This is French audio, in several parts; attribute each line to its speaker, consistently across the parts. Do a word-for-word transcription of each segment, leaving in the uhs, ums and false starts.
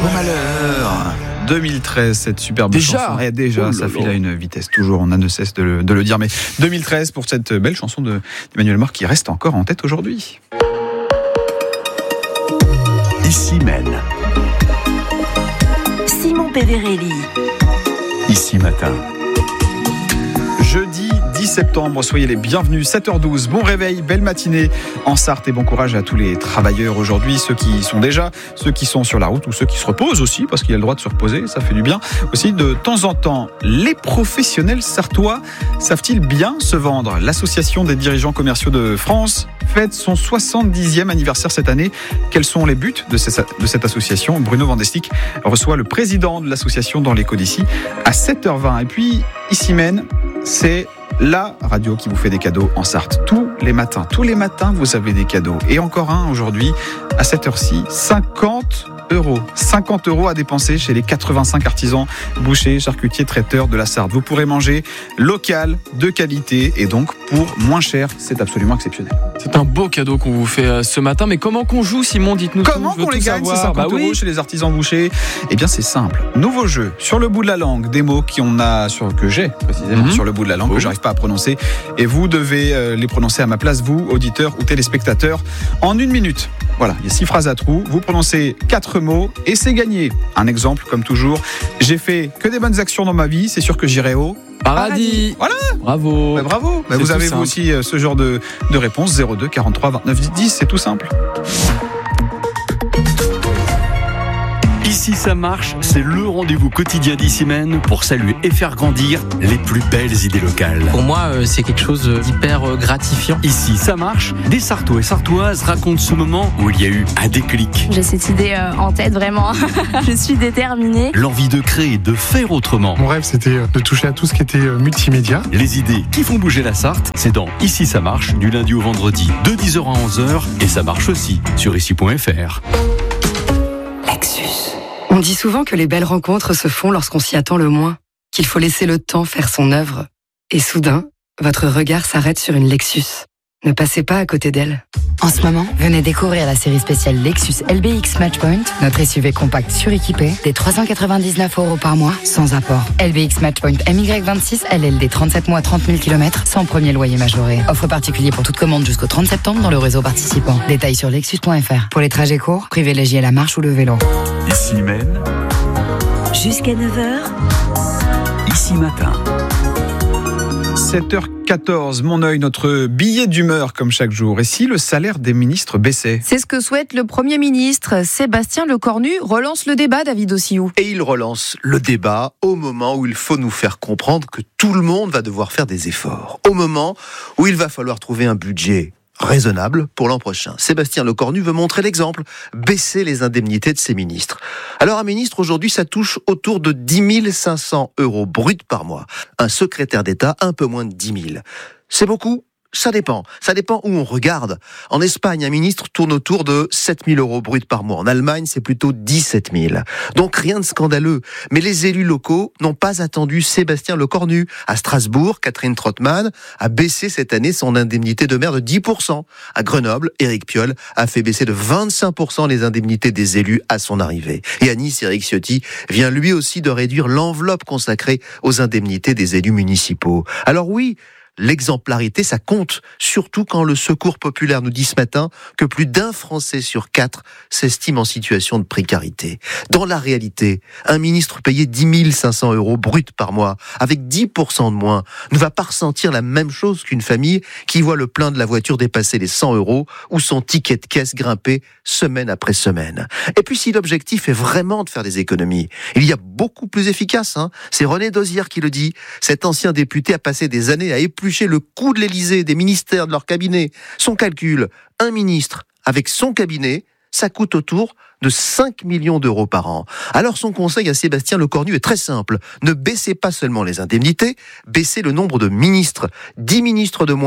Speaker 1: Au malheur. deux mille treize, cette superbe
Speaker 2: déjà
Speaker 1: chanson. Et déjà, oh ça file à une vitesse toujours, on a ne cesse de le, de le dire. Mais deux mille treize pour cette belle chanson de, d'Emmanuel Mort qui reste encore en tête aujourd'hui.
Speaker 3: Ici Maine.
Speaker 4: Simon Péverelli.
Speaker 3: Ici Matin.
Speaker 1: Jeudi dix septembre, soyez les bienvenus, sept heures douze, bon réveil, belle matinée en Sarthe et bon courage à tous les travailleurs aujourd'hui, ceux qui sont déjà, ceux qui sont sur la route ou ceux qui se reposent aussi, parce qu'il y a le droit de se reposer, ça fait du bien. Aussi, de temps en temps, les professionnels sartois savent-ils bien se vendre ? L'association des dirigeants commerciaux de France fête son soixante-dixième anniversaire cette année. Quels sont les buts de cette association ? Bruno Vandestick reçoit le président de l'association dans l'écho d'ici à sept heures vingt. Et puis, ici Maine, c'est la radio qui vous fait des cadeaux en Sarthe. Tous les matins, tous les matins, vous avez des cadeaux. Et encore un aujourd'hui, à cette heure-ci, cinquante euros. cinquante euros à dépenser chez les quatre-vingt-cinq artisans, bouchers, charcutiers, traiteurs de la Sarthe. Vous pourrez manger local, de qualité et donc pour moins cher. C'est absolument exceptionnel.
Speaker 2: C'est un beau cadeau qu'on vous fait ce matin. Mais comment qu'on joue, Simon ? Dites-nous
Speaker 1: comment
Speaker 2: tout.
Speaker 1: Qu'on les gagne, ces cinquante
Speaker 2: bah
Speaker 1: euros
Speaker 2: oui.
Speaker 1: chez les artisans bouchers ? Eh bien, c'est simple. Nouveau jeu. Sur le bout de la langue, des mots qu'on a sur, que j'ai précisément mm-hmm. sur le bout de la langue, oh. que j'arrive pas à prononcer. Et vous devez euh, les prononcer à ma place, vous, auditeurs ou téléspectateurs, en une minute. Voilà, il y a six phrases à trous. Vous prononcez quatre mots et c'est gagné. Un exemple, comme toujours. J'ai fait que des bonnes actions dans ma vie. C'est sûr que j'irai au
Speaker 2: paradis.
Speaker 1: Voilà.
Speaker 2: Bravo.
Speaker 1: Bah, bravo. Bah, vous avez vous aussi euh, ce genre de, de réponse. zéro deux quarante-trois vingt-neuf dix. C'est tout simple.
Speaker 3: Ici ça marche, c'est le rendez-vous quotidien d'Ici Maine pour saluer et faire grandir les plus belles idées locales.
Speaker 5: Pour moi, euh, c'est quelque chose d'hyper euh, gratifiant.
Speaker 3: Ici ça marche, des Sartois et Sartoises racontent ce moment où il y a eu un déclic.
Speaker 6: J'ai cette idée euh, en tête, vraiment. Je suis déterminée.
Speaker 3: L'envie de créer, de faire autrement.
Speaker 7: Mon rêve, c'était de toucher à tout ce qui était multimédia.
Speaker 3: Les idées qui font bouger la Sarthe, c'est dans Ici ça marche, du lundi au vendredi, de dix heures à onze heures, et ça marche aussi sur ici point f r.
Speaker 8: Lexus. On dit souvent que les belles rencontres se font lorsqu'on s'y attend le moins, qu'il faut laisser le temps faire son œuvre. Et soudain, votre regard s'arrête sur une Lexus. Ne passez pas à côté d'elle.
Speaker 9: En ce moment, venez découvrir la série spéciale Lexus L B X Matchpoint, notre S U V compact suréquipé, des trois cent quatre-vingt-dix-neuf euros par mois, sans apport. L B X Matchpoint M Y vingt-six, L L D trente-sept mois, trente mille kilomètres, sans premier loyer majoré. Offre particulier pour toute commande jusqu'au trente septembre dans le réseau participant. Détails sur lexus point f r. Pour les trajets courts, privilégiez la marche ou le vélo.
Speaker 3: Ici Maine.
Speaker 4: Jusqu'à neuf heures.
Speaker 3: Ici Matin.
Speaker 1: sept heures quatorze, mon œil, notre billet d'humeur comme chaque jour. Et si le salaire des ministres baissait ?
Speaker 10: C'est ce que souhaite le Premier ministre. Sébastien Lecornu relance le débat, David Ossillou.
Speaker 11: Et il relance le débat au moment où il faut nous faire comprendre que tout le monde va devoir faire des efforts. Au moment où il va falloir trouver un budget raisonnable pour l'an prochain. Sébastien Lecornu veut montrer l'exemple, baisser les indemnités de ses ministres. Alors un ministre aujourd'hui, ça touche autour de dix mille cinq cents euros bruts par mois. Un secrétaire d'État, un peu moins de dix mille. C'est beaucoup ? Ça dépend. Ça dépend où on regarde. En Espagne, un ministre tourne autour de sept mille euros bruts par mois. En Allemagne, c'est plutôt dix-sept mille. Donc rien de scandaleux. Mais les élus locaux n'ont pas attendu Sébastien Lecornu. À Strasbourg, Catherine Trottmann a baissé cette année son indemnité de maire de dix pour cent. À Grenoble, Éric Piolle a fait baisser de vingt-cinq pour cent les indemnités des élus à son arrivée. Et à Nice, Éric Ciotti vient lui aussi de réduire l'enveloppe consacrée aux indemnités des élus municipaux. Alors oui, l'exemplarité, ça compte, surtout quand le Secours populaire nous dit ce matin que plus d'un Français sur quatre s'estime en situation de précarité. Dans la réalité, un ministre payé dix mille cinq cents euros bruts par mois, avec dix pour cent de moins, ne va pas ressentir la même chose qu'une famille qui voit le plein de la voiture dépasser les cent euros ou son ticket de caisse grimper semaine après semaine. Et puis si l'objectif est vraiment de faire des économies, il y a beaucoup plus efficace, hein. C'est René Dosière qui le dit. Cet ancien député a passé des années à éplucher le coût de l'Élysée, des ministères, de leur cabinet. Son calcul, un ministre avec son cabinet, ça coûte autour de cinq millions d'euros par an. Alors son conseil à Sébastien Lecornu est très simple. Ne baissez pas seulement les indemnités, baissez le nombre de ministres. dix ministres de moins,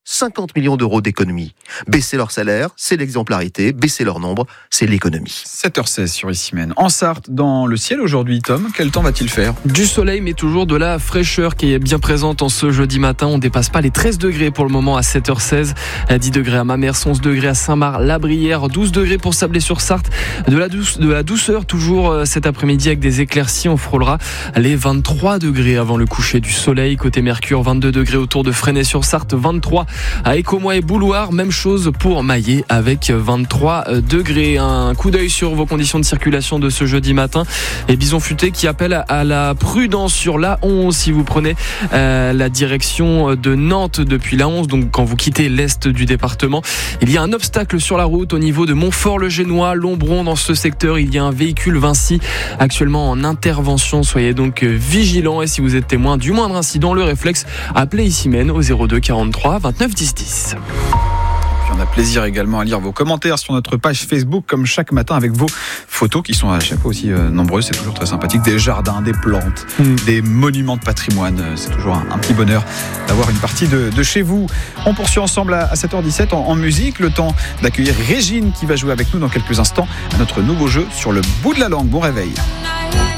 Speaker 11: cinquante millions d'euros d'économies. Baisser leur salaire, c'est l'exemplarité. Baisser leur nombre, c'est l'économie.
Speaker 1: sept heures seize sur Ici Même. En Sarthe, dans le ciel aujourd'hui, Tom, quel temps va-t-il faire ?
Speaker 2: Du soleil, mais toujours de la fraîcheur qui est bien présente en ce jeudi matin. On ne dépasse pas les treize degrés pour le moment à sept heures seize. dix degrés à Mamers, onze degrés à Saint-Marc-la-Brière, douze degrés pour Sablé-sur-Sarthe. De la, douce, de la douceur toujours cet après-midi avec des éclaircies. On frôlera les vingt-trois degrés avant le coucher du soleil. Côté Mercure, vingt-deux degrés autour de Fresnay-sur-Sarthe, vingt-trois à Écomois et Bouloir. Même chose pour Maillé avec vingt-trois degrés. Un coup d'œil sur vos conditions de circulation de ce jeudi matin. Et Bison Futé qui appelle à la prudence sur l'A onze si vous prenez euh, la direction de Nantes depuis l'A onze. Donc quand vous quittez l'est du département, il y a un obstacle sur la route au niveau de Montfort-le-Génois, Lombron. Dans ce secteur, il y a un véhicule Vinci actuellement en intervention. Soyez donc vigilants et si vous êtes témoin du moindre incident, le réflexe, appelez Ici Même au zéro deux quarante-trois vingt-neuf dix dix.
Speaker 1: On a plaisir également à lire vos commentaires sur notre page Facebook, comme chaque matin, avec vos photos qui sont à chaque fois aussi euh, nombreuses. C'est toujours très sympathique. Des jardins, des plantes, mmh. des monuments de patrimoine. C'est toujours un, un petit bonheur d'avoir une partie de, de chez vous. On poursuit ensemble à, à sept heures dix-sept en, en musique. Le temps d'accueillir Régine qui va jouer avec nous dans quelques instants à notre nouveau jeu sur le bout de la langue. Bon réveil.